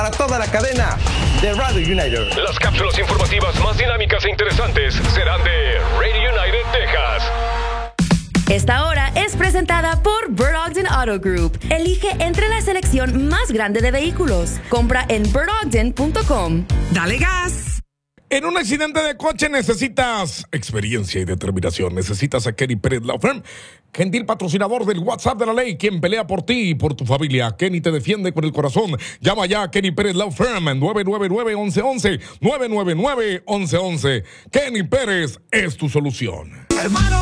Para toda la cadena de Radio United. Las cápsulas informativas más dinámicas e interesantes serán de Radio United, Texas. Esta hora es presentada por Bird Ogden Auto Group. Elige entre la selección más grande de vehículos. Compra en birdogden.com. ¡Dale gas! En un accidente de coche necesitas experiencia y determinación. Necesitas a Kenny Pérez Law Firm, gentil patrocinador del WhatsApp de la ley, quien pelea por ti y por tu familia. Kenny te defiende con el corazón. Llama ya a Kenny Pérez Law Firm en 999-1111, 999-1111. Kenny Pérez es tu solución. Hermano.